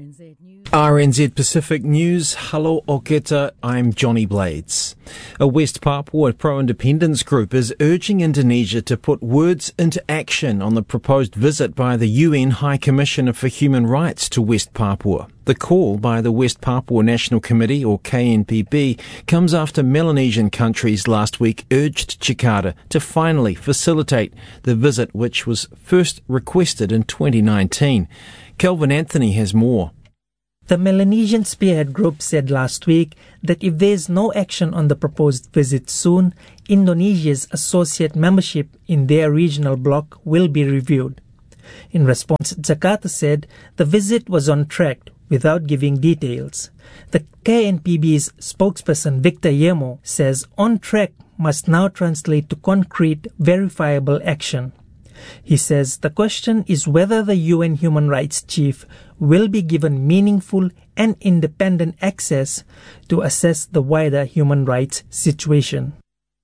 RNZ Pacific News. Hello Oketa, I'm Johnny Blades. A West Papua pro-independence group is urging Indonesia to put words into action on the proposed visit by the UN High Commissioner for Human Rights to West Papua. The call by the West Papua National Committee, or KNPB, comes after Melanesian countries last week urged Jakarta to finally facilitate the visit, which was first requested in 2019. Kelvin Anthony has more. The Melanesian Spearhead Group said last week that if there is no action on the proposed visit soon, Indonesia's associate membership in their regional bloc will be reviewed. In response, Jakarta said the visit was on track without giving details. The KNPB's spokesperson Victor Yemo says on track must now translate to concrete, verifiable action. He says the question is whether the UN Human Rights Chief will be given meaningful and independent access to assess the wider human rights situation.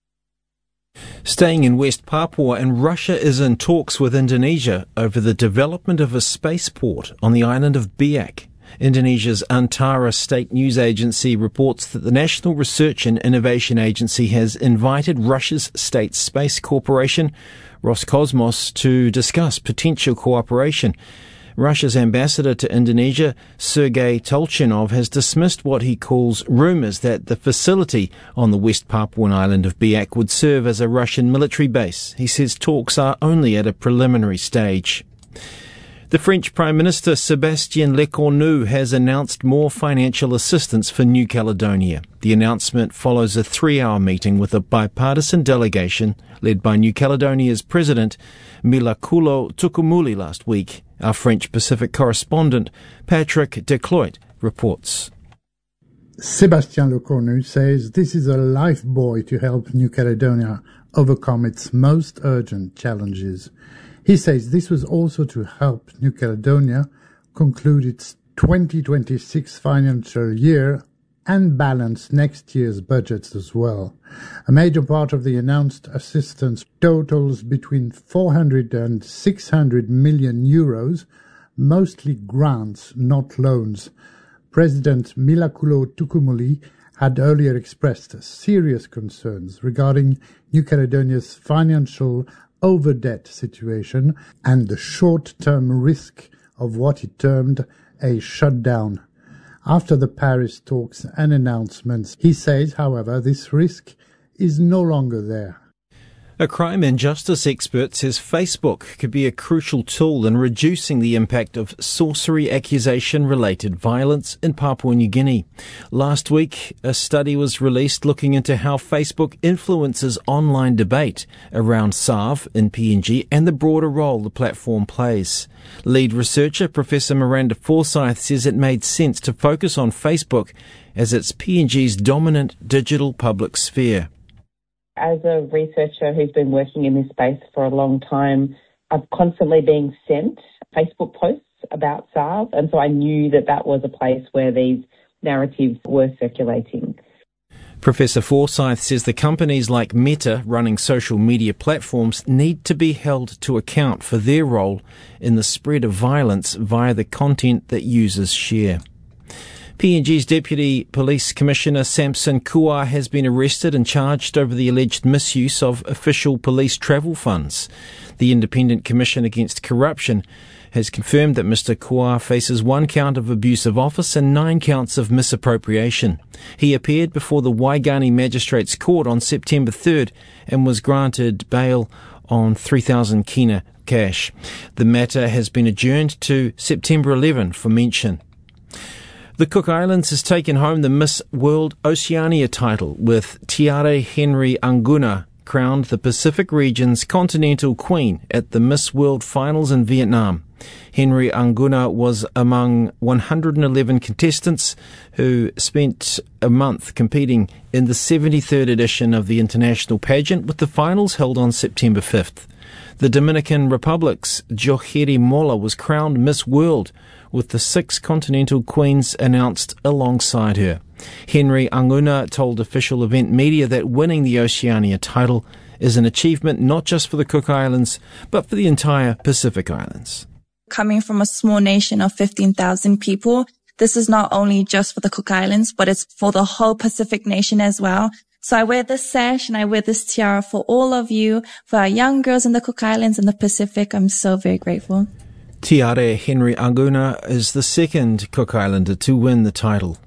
Staying in West Papua, and Russia is in talks with Indonesia over the development of a spaceport on the island of Biak. Indonesia's Antara State News Agency reports that the National Research and Innovation Agency has invited Russia's State Space Corporation, Roscosmos, to discuss potential cooperation. Russia's ambassador to Indonesia, Sergei Tolchinov, has dismissed what he calls rumours that the facility on the West Papuan island of Biak would serve as a Russian military base. He says talks are only at a preliminary stage. The French Prime Minister Sébastien Lecornu has announced more financial assistance for New Caledonia. The announcement follows a 3-hour meeting with a bipartisan delegation led by New Caledonia's President Milakulo Tukumuli last week. Our French Pacific correspondent Patrick Decloit reports. Sébastien Lecornu says this is a lifebuoy to help New Caledonia overcome its most urgent challenges. He says this was also to help New Caledonia conclude its 2026 financial year and balance next year's budgets as well. A major part of the announced assistance totals between 400 and 600 million euros, mostly grants, not loans. President Milakulo Tukumuli had earlier expressed serious concerns regarding New Caledonia's financial over-debt situation and the short-term risk of what he termed a shutdown. After the Paris talks and announcements, he says, however, this risk is no longer there. A crime and justice expert says Facebook could be a crucial tool in reducing the impact of sorcery accusation-related violence in Papua New Guinea. Last week, a study was released looking into how Facebook influences online debate around SARV in PNG and the broader role the platform plays. Lead researcher Professor Miranda Forsyth says it made sense to focus on Facebook as it's PNG's dominant digital public sphere. As a researcher who's been working in this space for a long time, I've constantly been sent Facebook posts about SARV, and so I knew that that was a place where these narratives were circulating. Professor Forsyth says the companies like Meta running social media platforms need to be held to account for their role in the spread of violence via the content that users share. PNG's Deputy Police Commissioner Samson Kua has been arrested and charged over the alleged misuse of official police travel funds. The Independent Commission Against Corruption has confirmed that Mr. Kua faces 1 count of abuse of office and 9 counts of misappropriation. He appeared before the Waigani Magistrates Court on September 3rd and was granted bail on 3,000 kina cash. The matter has been adjourned to September 11 for mention. The Cook Islands has taken home the Miss World Oceania title, with Tiare Henry Anguna crowned the Pacific region's continental queen at the Miss World Finals in Vietnam. Henry Anguna was among 111 contestants who spent a month competing in the 73rd edition of the international pageant, with the finals held on September 5th. The Dominican Republic's Joheri Mola was crowned Miss World, with the 6 continental queens announced alongside her. Henry Anguna told official event media that winning the Oceania title is an achievement not just for the Cook Islands, but for the entire Pacific Islands. Coming from a small nation of 15,000 people, this is not only just for the Cook Islands, but it's for the whole Pacific nation as well. So I wear this sash and I wear this tiara for all of you, for our young girls in the Cook Islands and the Pacific. I'm so very grateful. Tiare Henry Aguna is the second Cook Islander to win the title.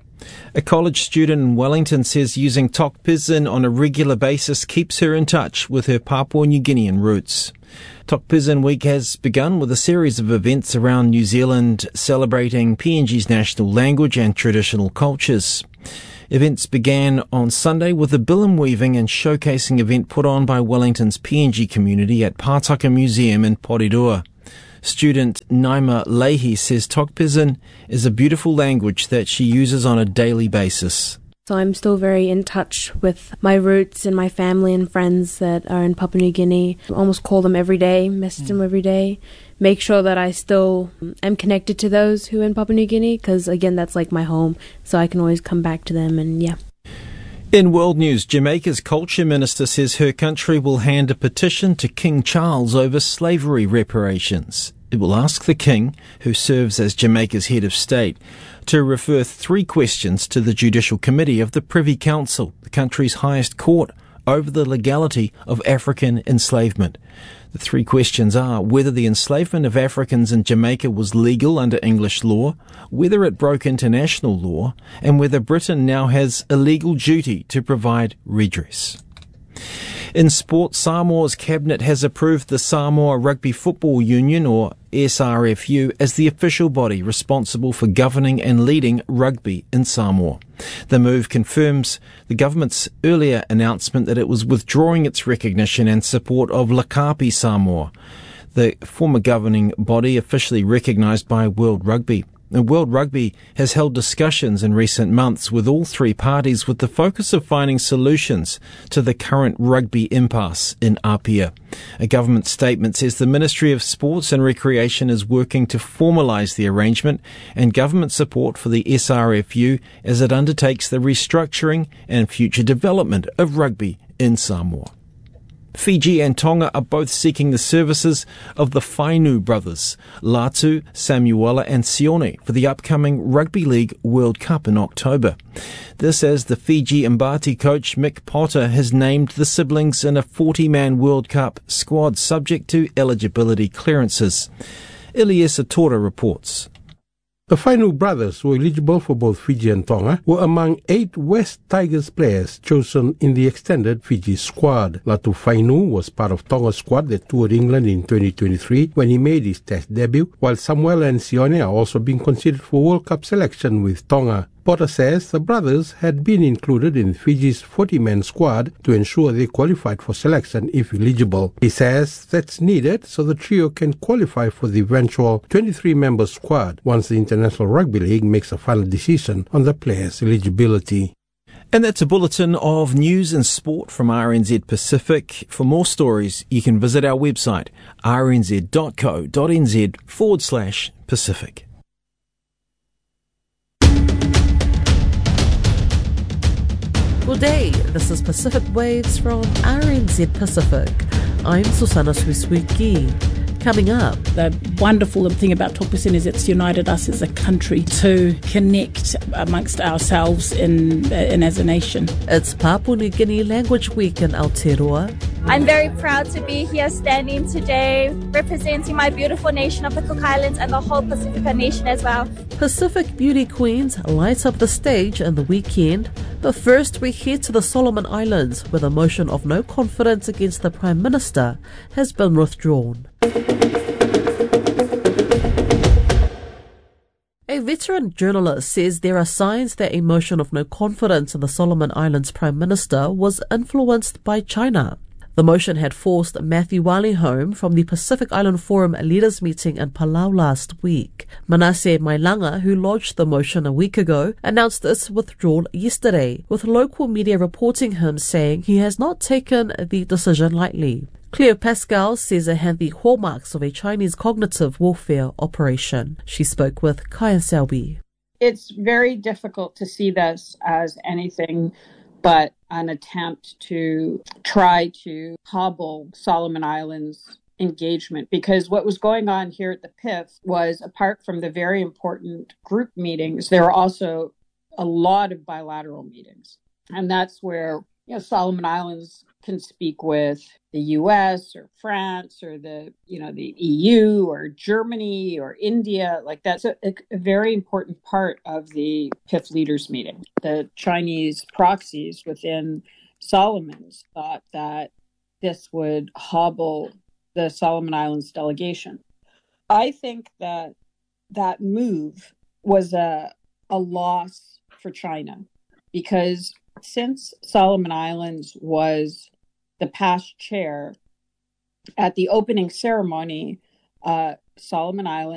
A college student in Wellington says using Tok Pisin on a regular basis keeps her in touch with her Papua New Guinean roots. Tok Pisin Week has begun with a series of events around New Zealand celebrating PNG's national language and traditional cultures. Events began on Sunday with a bilim weaving and showcasing event put on by Wellington's PNG community at Pātaka Museum in Porirua. Student Naima Leahy says Tok Pisin is a beautiful language that she uses on a daily basis. So I'm still very in touch with my roots and my family and friends that are in Papua New Guinea. I almost call them every day, message them every day, make sure that I still am connected to those who are in Papua New Guinea, because again, that's like my home, so I can always come back to them and yeah. In world news, Jamaica's culture minister says her country will hand a petition to King Charles over slavery reparations. It will ask the King, who serves as Jamaica's head of state, to refer 3 questions to the Judicial Committee of the Privy Council, the country's highest court, over the legality of African enslavement. The 3 questions are whether the enslavement of Africans in Jamaica was legal under English law, whether it broke international law, and whether Britain now has a legal duty to provide redress. In sport, Samoa's cabinet has approved the Samoa Rugby Football Union, or SRFU, as the official body responsible for governing and leading rugby in Samoa. The move confirms the government's earlier announcement that it was withdrawing its recognition and support of Lakapi Samoa, the former governing body officially recognised by World Rugby. World Rugby has held discussions in recent months with all 3 parties with the focus of finding solutions to the current rugby impasse in Apia. A government statement says the Ministry of Sports and Recreation is working to formalise the arrangement and government support for the SRFU as it undertakes the restructuring and future development of rugby in Samoa. Fiji and Tonga are both seeking the services of the Fainu brothers, Latu, Samuela and Sione, for the upcoming Rugby League World Cup in October. This as the Fiji Mbati coach Mick Potter has named the siblings in a 40-man World Cup squad subject to eligibility clearances. Elias Atora reports. The Fainu brothers were eligible for both Fiji and Tonga were among 8 West Tigers players chosen in the extended Fiji squad. Latu Fainu was part of Tonga's squad that toured England in 2023 when he made his test debut, while Samuela and Sione are also being considered for World Cup selection with Tonga. Potter says the brothers had been included in Fiji's 40-man squad to ensure they qualified for selection if eligible. He says that's needed so the trio can qualify for the eventual 23-member squad once the International Rugby League makes a final decision on the players' eligibility. And that's a bulletin of news and sport from RNZ Pacific. For more stories, you can visit our website, rnz.co.nz/Pacific. Good day, this is Pacific Waves from RNZ Pacific. I'm Susana Swiswiki. Coming up, the wonderful thing about Tok Pisin is it's united us as a country to connect amongst ourselves and as a nation. It's Papua New Guinea Language Week in Aotearoa. I'm very proud to be here standing today, representing my beautiful nation of the Cook Islands and the whole Pacifica nation as well. Pacific Beauty Queens lights up the stage on the weekend. But first we head to the Solomon Islands, where the motion of no confidence against the Prime Minister has been withdrawn. A veteran journalist says there are signs that a motion of no confidence in the Solomon Islands Prime Minister was influenced by China. The motion had forced Matthew Wali home from the Pacific Island Forum leaders meeting in Palau last week. Manasseh Mailanga, who lodged the motion a week ago, announced its withdrawal yesterday, with local media reporting him saying he has not taken the decision lightly. Cleo Pascal says it had the hallmarks of a Chinese cognitive warfare operation. She spoke with Kyan Selby. It's very difficult to see this as anything but an attempt to try to hobble Solomon Islands engagement, because what was going on here at the PIF was, apart from the very important group meetings, there were also a lot of bilateral meetings. And that's where, Solomon Islands can speak with the US or France or the EU or Germany or India. Like, that's a very important part of the PIF leaders meeting. The Chinese proxies within Solomon's thought that this would hobble the Solomon Islands delegation. I think that move was a loss for China, because since Solomon Islands was the past chair at the opening ceremony, Solomon Islands